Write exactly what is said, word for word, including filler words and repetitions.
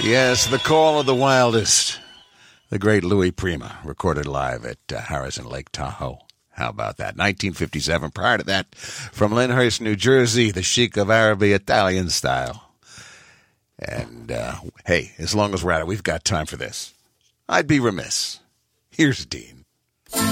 Yes, The Call of the Wildest. The great Louis Prima, recorded live at uh, Harrison Lake Tahoe. How about that? nineteen fifty-seven. Prior to that, from Lyndhurst, New Jersey, the Sheik of Araby, Italian style. And, uh, hey, as long as we're at it, we've got time for this. I'd be remiss. Here's Dean.